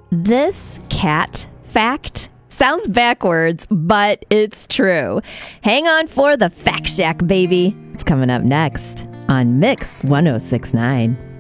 This cat fact sounds backwards, but it's true. Hang on for the Fact Shack, baby. It's coming up next on Mix 1069.